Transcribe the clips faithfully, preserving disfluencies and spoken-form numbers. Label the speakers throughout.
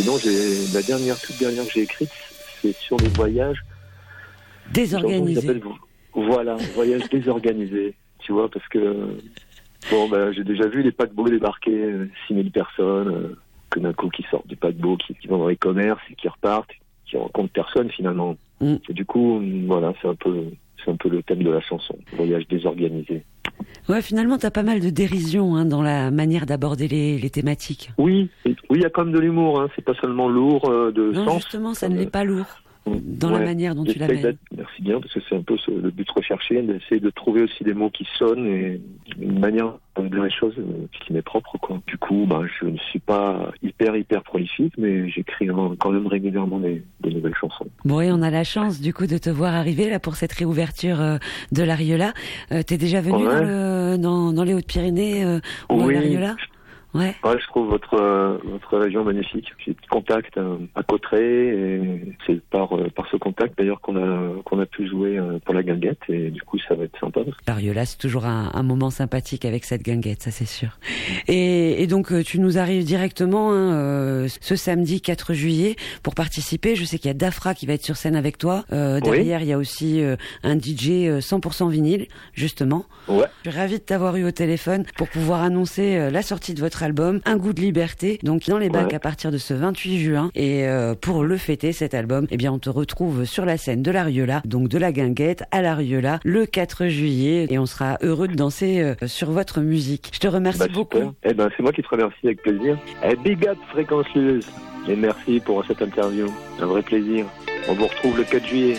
Speaker 1: Sinon, j'ai la dernière, toute dernière que j'ai écrite, c'est sur les voyages
Speaker 2: désorganisés.
Speaker 1: Voilà, voyage désorganisé, tu vois, parce que bon, ben, j'ai déjà vu les paquebots débarquer, euh, six mille personnes, euh, que d'un coup qui sortent du paquebot, qui, qui vont dans les commerces et qui repartent, qui rencontrent personne finalement. Mm. Et du coup, voilà, c'est un peu, c'est un peu le thème de la chanson, voyage désorganisé.
Speaker 2: Ouais, finalement, t'as pas mal de dérision hein, dans la manière d'aborder les, les thématiques.
Speaker 1: Oui, et, oui, il y a quand même de l'humour, hein, c'est pas seulement lourd euh, de
Speaker 2: non,
Speaker 1: sens.
Speaker 2: Justement, ça ne l'est pas lourd. Dans ouais, la manière dont tu l'amènes.
Speaker 1: Merci bien, parce que c'est un peu ce, le but recherché, d'essayer de trouver aussi des mots qui sonnent et une manière de dire les choses qui m'est propre, quoi. Du coup, ben, je ne suis pas hyper, hyper prolifique, mais j'écris quand même régulièrement des, des nouvelles chansons.
Speaker 2: Bon, et on a la chance, du coup, de te voir arriver, là, pour cette réouverture euh, de l'Ariola. Euh, t'es déjà venu ouais. dans, le, dans, dans les Hautes-Pyrénées, euh, ou
Speaker 1: oui.
Speaker 2: à l'Ariola ? Ouais.
Speaker 1: ouais, je trouve votre euh, votre région magnifique. J'ai des contacts euh, à Cauterets et c'est par euh, par ce contact d'ailleurs qu'on a qu'on a pu jouer euh, pour la guinguette et du coup ça va être sympa.
Speaker 2: L'Ariola, c'est toujours un, un moment sympathique avec cette guinguette, ça c'est sûr. Et, et donc tu nous arrives directement hein, euh, ce samedi quatre juillet pour participer. Je sais qu'il y a Dafra qui va être sur scène avec toi. Euh, derrière, oui. il y a aussi euh, un D J euh, cent pour cent vinyle justement.
Speaker 1: Ouais.
Speaker 2: Je suis ravie de t'avoir eu au téléphone pour pouvoir annoncer euh, la sortie de votre album Un goût de liberté, donc dans les bacs ouais. à partir de ce vingt-huit juin. Et euh, pour le fêter cet album, eh bien on te retrouve sur la scène de l'Ariola, donc de la guinguette à l'Ariola le quatre juillet et on sera heureux de danser euh, sur votre musique. Je te remercie
Speaker 1: bah,
Speaker 2: beaucoup.
Speaker 1: Eh ben c'est moi qui te remercie avec plaisir. Eh, big up Fréquence Lueuse et merci pour cette interview. Un vrai plaisir. On vous retrouve le quatre juillet.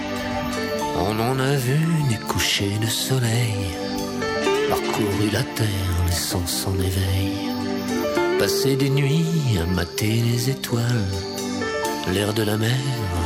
Speaker 3: On en a vu des couchers de soleil, parcouru la terre laissant son éveil, passer des nuits à mater les étoiles, l'air de la mer